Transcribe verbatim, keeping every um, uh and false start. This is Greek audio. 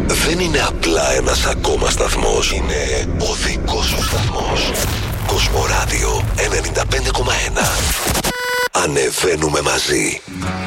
δεν είναι απλά ένας ακόμα σταθμός. Είναι ο δικός σου σταθμός. Κοσμοράδιο ενενήντα πέντε κόμμα ένα. Ανεβαίνουμε μαζί.